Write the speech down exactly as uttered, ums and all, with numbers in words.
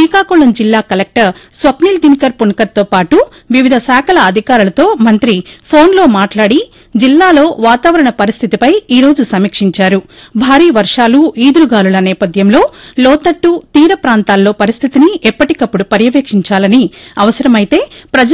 శ్రీకాకుళం జిల్లా కలెక్టర్ స్వప్నిల్ దినకర్ పున్కర్ తో పాటు వివిధ శాఖల అధికారులతో మంత్రి ఫోన్లో మాట్లాడి జిల్లాలో వాతావరణ పరిస్థితిపై ఈ రోజు సమీక్షించారు. భారీ వర్షాలు, ఈదురుగాలుల నేపథ్యంలో లోతట్టు, తీర ప్రాంతాల్లో పరిస్థితిని ఎప్పటికప్పుడు పర్యవేక్షించాలని, అవసరమైతే ప్రజలు